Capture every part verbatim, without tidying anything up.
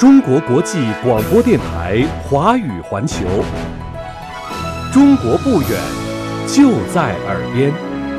中国国际广播电台华语环球，中国不远，就在耳边。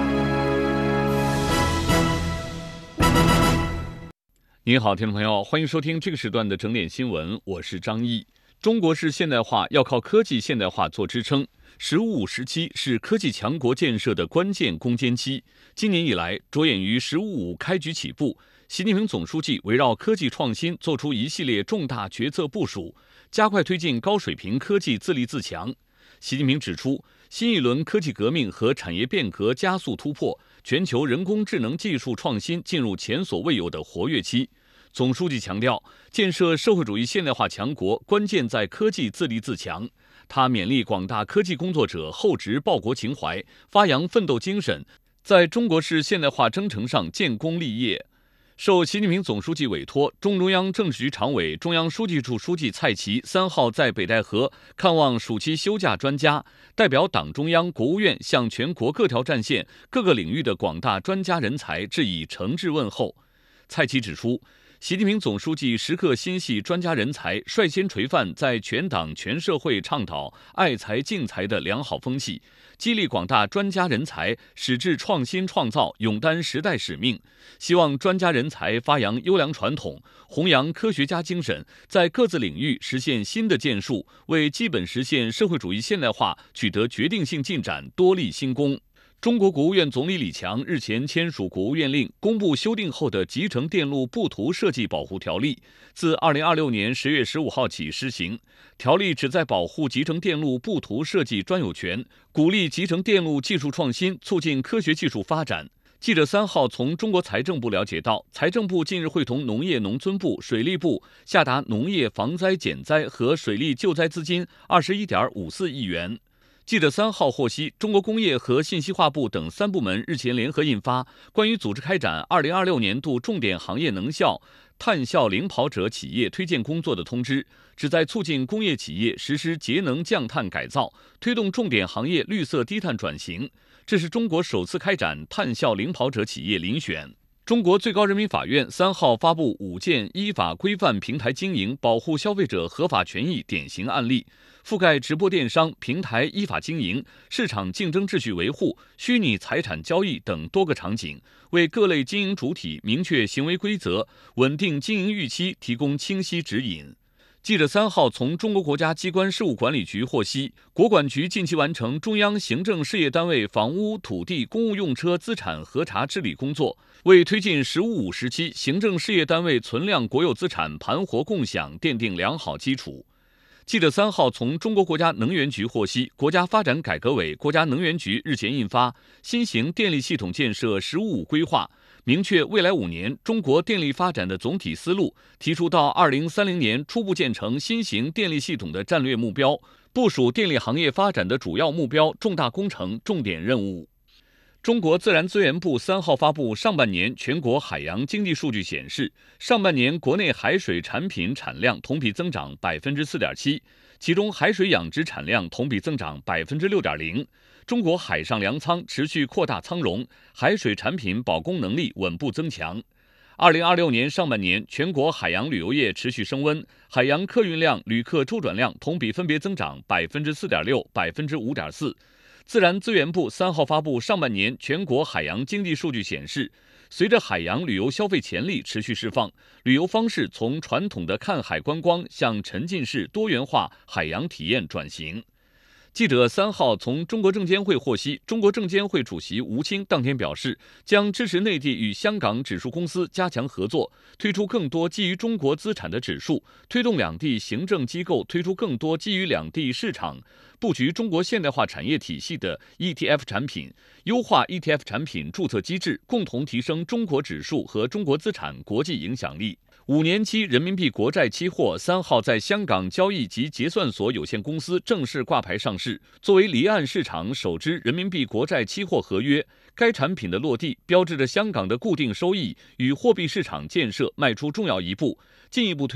您好，听众朋友，欢迎收听这个时段的整点新闻，我是张毅。中国式现代化要靠科技现代化做支撑，“十五五”时期是科技强国建设的关键攻坚期。今年以来，着眼于“十五五”开局起步，习近平总书记围绕科技创新作出一系列重大决策部署，加快推进高水平科技自立自强。习近平指出，新一轮科技革命和产业变革加速突破，全球人工智能技术创新进入前所未有的活跃期。总书记强调，建设社会主义现代化强国，关键在科技自立自强。他勉励广大科技工作者厚植报国情怀，发扬奋斗精神，在中国式现代化征程上建功立业。受习近平总书记委托，中共中央政治局常委、中央书记处书记蔡奇三号在北戴河看望暑期休假专家，代表党中央、国务院向全国各条战线、各个领域的广大专家人才致以诚挚问候。蔡奇指出，习近平总书记时刻心系专家人才，率先垂范在全党全社会倡导爱才敬才的良好风气，激励广大专家人才矢志创新创造，勇担时代使命。希望专家人才发扬优良传统，弘扬科学家精神，在各自领域实现新的建树，为基本实现社会主义现代化取得决定性进展多立新功。中国国务院总理李强日前签署国务院令，公布修订后的《集成电路布图设计保护条例》，自二零二六年十月十五号起施行。条例旨在保护集成电路布图设计专有权，鼓励集成电路技术创新，促进科学技术发展。记者三号从中国财政部了解到，财政部近日会同农业农村部、水利部下达农业防灾减灾和水利救灾资金二十一点五四亿元。记者三号获悉，中国工业和信息化部等三部门日前联合印发《关于组织开展二零二六年度重点行业能效碳效领跑者企业推荐工作的通知》，旨在促进工业企业实施节能降碳改造，推动重点行业绿色低碳转型。这是中国首次开展碳效领跑者企业遴选。中国最高人民法院三号发布五件依法规范平台经营、保护消费者合法权益典型案例，覆盖直播电商、平台依法经营、市场竞争秩序维护、虚拟财产交易等多个场景，为各类经营主体明确行为规则、稳定经营预期提供清晰指引。记者三号从中国国家机关事务管理局获悉，国管局近期完成中央行政事业单位房屋、土地、公务用车资产核查治理工作，为推进“十五五”时期行政事业单位存量国有资产盘活共享奠定良好基础。记者三号从中国国家能源局获悉，国家发展改革委、国家能源局日前印发《新型电力系统建设“十五五”规划》，明确未来五年中国电力发展的总体思路，提出到二零三零年初步建成新型电力系统的战略目标，部署电力行业发展的主要目标、重大工程、重点任务。中国自然资源部三号发布上半年全国海洋经济数据显示，上半年国内海水产品产量同比增长百分之四点七，其中海水养殖产量同比增长百分之六点零。中国海上粮仓持续扩大仓容，海水产品保供能力稳步增强。二零二六年上半年，全国海洋旅游业持续升温，海洋客运量、旅客周转量同比分别增长百分之四点六、百分之五点四。自然资源部三号发布上半年全国海洋经济数据显示，随着海洋旅游消费潜力持续释放，旅游方式从传统的看海观光向沉浸式多元化海洋体验转型。记者三号从中国证监会获悉，中国证监会主席吴清当天表示，将支持内地与香港指数公司加强合作，推出更多基于中国资产的指数，推动两地行政机构推出更多基于两地市场、布局中国现代化产业体系的 E T F 产品，优化 E T F 产品注册机制，共同提升中国指数和中国资产国际影响力。五年期人民币国债期货三号在香港交易及结算所有限公司正式挂牌上市，作为离岸市场首支人民币国债期货合约，该产品的落地标志着香港的固定收益与货币市场建设迈出重要一步，进一步推